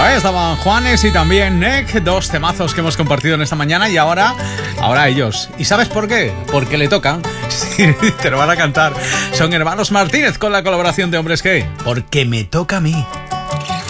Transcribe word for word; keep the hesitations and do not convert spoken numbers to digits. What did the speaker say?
¿eh? Estaban Juanes y también Nick, dos temazos que hemos compartido en esta mañana y ahora, ahora ellos. ¿Y sabes por qué? Porque le tocan. Sí, te lo van a cantar. Son hermanos Martínez con la colaboración de Hombres G. Porque me toca a mí.